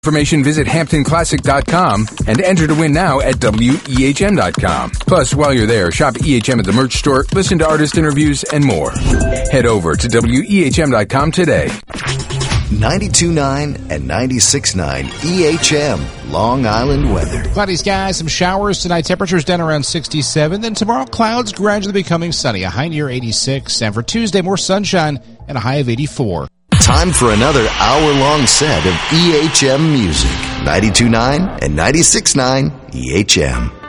Information, visit HamptonClassic.com and enter to win now at WEHM.com. Plus, while you're there, shop EHM at the merch store, listen to artist interviews, and more. Head over to WEHM.com today. 92.9 and 96.9 EHM, Long Island weather. Cloudy skies, some showers tonight. Temperatures down around 67. Then tomorrow, clouds gradually becoming sunny. A high near 86. And for Tuesday, more sunshine and a high of 84. Time for another hour-long set of EHM music. 92.9 and 96.9 EHM.